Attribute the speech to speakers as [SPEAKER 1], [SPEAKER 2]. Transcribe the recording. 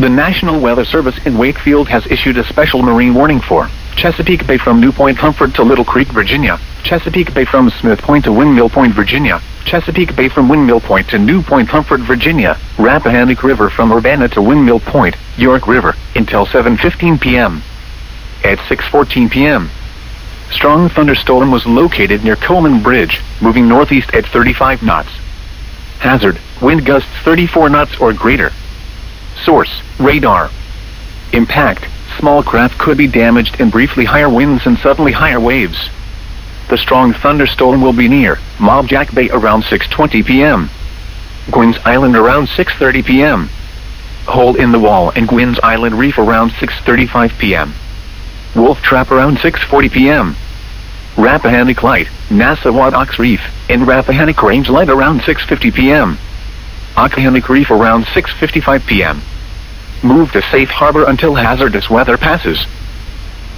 [SPEAKER 1] The National Weather Service in Wakefield has issued a special marine warning for Chesapeake Bay from New Point Comfort to Little Creek, Virginia, Chesapeake Bay from Smith Point to Windmill Point, Virginia, Chesapeake Bay from Windmill Point to New Point Comfort, Virginia, Rappahannock River from Urbana to Windmill Point, York River, until 7:15 p.m. At 6:14 p.m., strong thunderstorm was located near Coleman Bridge, moving northeast at 35 knots. Hazard, wind gusts 34 knots or greater. Source, radar. Impact, small craft could be damaged in briefly higher winds and suddenly higher waves. The strong thunderstorm will be near Mob Jack Bay around 6:20 p.m. Gwynns Island around 6:30 p.m. Hole in the Wall and Gwynns Island Reef around 6:35 p.m. Wolf Trap around 6:40 p.m. Rappahannock Light, Nassawatt Ox Reef, and Rappahannock Range Light around 6:50 p.m. Occohannock Reef around 6:55 p.m. Move to safe harbor until hazardous weather passes.